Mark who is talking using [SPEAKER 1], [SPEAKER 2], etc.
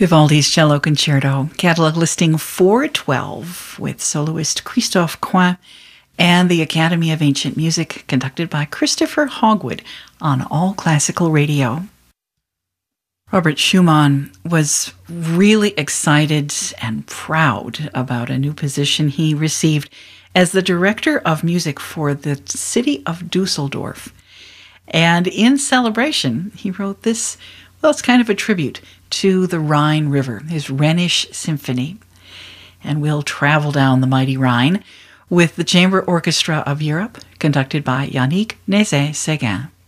[SPEAKER 1] Vivaldi's Cello Concerto, catalog listing 412, with soloist Christophe Coin and the Academy of Ancient Music, conducted by Christopher Hogwood on All Classical Radio. Robert Schumann was really excited and proud about a new position he received as the director of music for the city of Dusseldorf. And in celebration, he wrote this, well, it's kind of a tribute to the Rhine River, his Rhenish Symphony. And we'll travel down the mighty Rhine with the Chamber Orchestra of Europe, conducted by Yannick Nézet-Séguin.